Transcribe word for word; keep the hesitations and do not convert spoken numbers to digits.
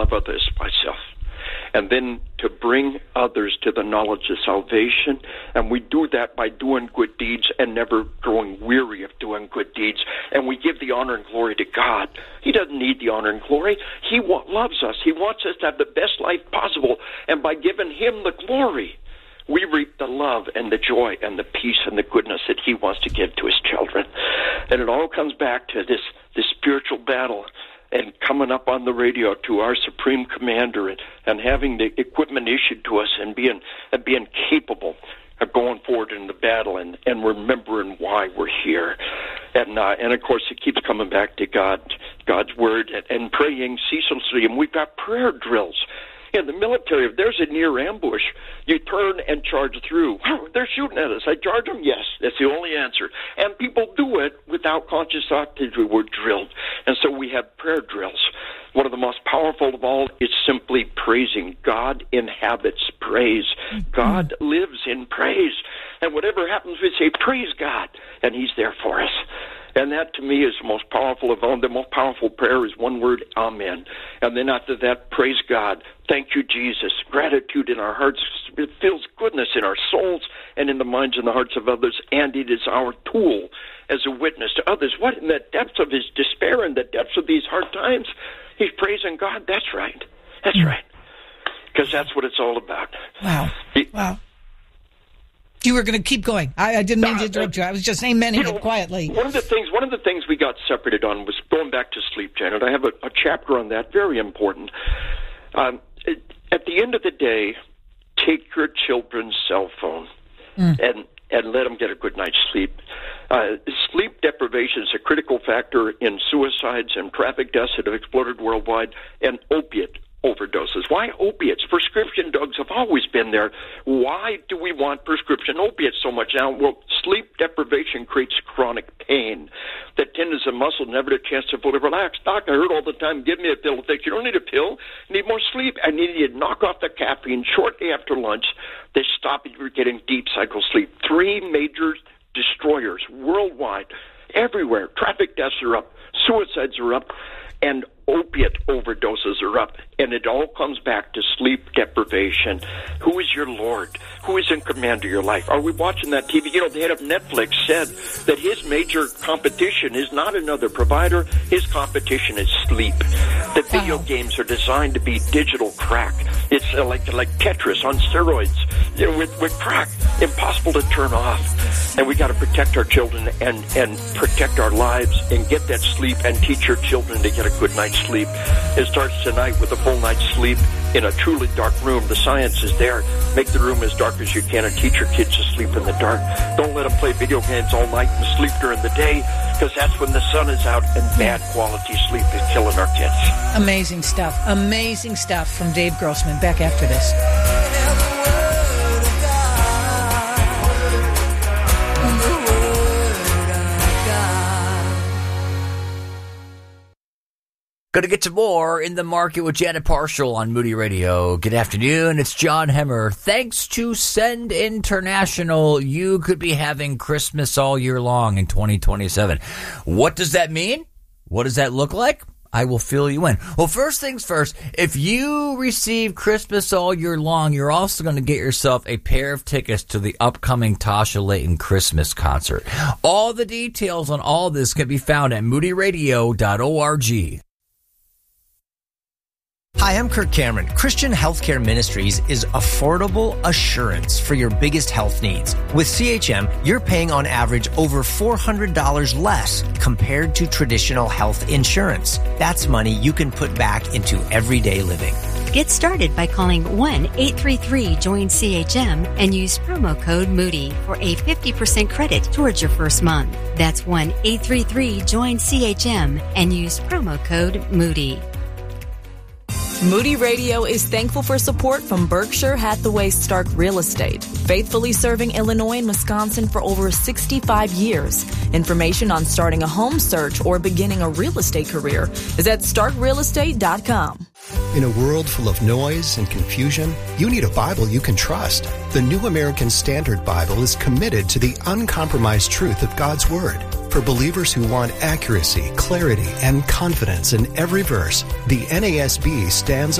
love others as myself. And then to bring others to the knowledge of salvation. And we do that by doing good deeds and never growing weary of doing good deeds. And we give the honor and glory to God. He doesn't need the honor and glory. He wa- loves us. He wants us to have the best life possible. And by giving him the glory, we reap the love and the joy and the peace and the goodness that he wants to give to his children. And it all comes back to this, this spiritual battle and coming up on the radio to our supreme commander and, and having the equipment issued to us and being and being capable of going forward in the battle and, and remembering why we're here. And uh, and of course it keeps coming back to God, God's word and, and praying ceaselessly. And we've got prayer drills. In the military, if there's a near ambush, you turn and charge through. They're shooting at us. I charge them? Yes. That's the only answer. And people do it without conscious thought that we were drilled. And so we have prayer drills. One of the most powerful of all is simply praising. God inhabits praise. God lives in praise. And whatever happens, we say, praise God. And he's there for us. And that, to me, is the most powerful of all. The most powerful prayer is one word, amen. And then after that, praise God. Thank you, Jesus. Gratitude in our hearts. It feels goodness in our souls and in the minds and the hearts of others. And it is our tool as a witness to others. What, in the depths of his despair, in the depths of these hard times, he's praising God. That's right. That's mm. right. Because that's what it's all about. Wow. He, wow. You were going to keep going. I, I didn't mean to interrupt you. I was just amening you know, it quietly. One of the things, one of the things we got separated on was going back to sleep, Janet. I have a, a chapter on that, very important. Um, it, at the end of the day, take your children's cell phone mm. and and let them get a good night's sleep. Uh, sleep deprivation is a critical factor in suicides and traffic deaths that have exploded worldwide, and opiate overdoses. Why opiates? Prescription drugs have always been there. Why do we want prescription opiates so much now? Well, sleep deprivation creates chronic pain. The tendons and muscle never get a chance to fully relax. Doc, I heard all the time, give me a pill to fix. You don't need a pill. You need more sleep. I need you to knock off the caffeine shortly after lunch. They stop you from getting deep cycle sleep. Three major destroyers worldwide, everywhere. Traffic deaths are up. Suicides are up. And opiate overdoses are up, and it all comes back to sleep deprivation. Who is your Lord? Who is in command of your life? Are we watching that T V? You know, the head of Netflix said that his major competition is not another provider. His competition is sleep. The video wow. games are designed to be digital crack. It's uh, like like Tetris on steroids, you know, with, with crack. Impossible to turn off. And we got to protect our children and, and protect our lives and get that sleep and teach your children to get a good night's sleep. It starts tonight with a full night's sleep in a truly dark room. The science is there. Make the room as dark as you can and teach your kids to sleep in the dark. Don't let them play video games all night and sleep during the day, because that's when the sun is out and bad quality sleep is killing our kids. Amazing stuff. Amazing stuff from Dave Grossman. Back after this. Going to get to more In the Market with Janet Parshall on Moody Radio. Good afternoon. It's John Hemmer. Thanks to Send International, you could be having Christmas all year long in twenty twenty-seven. What does that mean? What does that look like? I will fill you in. Well, first things first, if you receive Christmas all year long, you're also going to get yourself a pair of tickets to the upcoming Tasha Layton Christmas concert. All the details on all this can be found at moody radio dot org. Hi, I'm Kirk Cameron. Christian Healthcare Ministries is affordable assurance for your biggest health needs. With C H M, you're paying on average over four hundred dollars less compared to traditional health insurance. That's money you can put back into everyday living. Get started by calling one eight three three join C H M and use promo code Moody for a fifty percent credit towards your first month. That's one eight three three join C H M and use promo code Moody. Moody Radio is thankful for support from Berkshire Hathaway Stark Real Estate, faithfully serving Illinois and Wisconsin for over sixty-five years. Information on starting a home search or beginning a real estate career is at stark real estate dot com. In a world full of noise and confusion, you need a Bible you can trust. The New American Standard Bible is committed to the uncompromised truth of God's Word. For believers who want accuracy, clarity, and confidence in every verse, the N A S B stands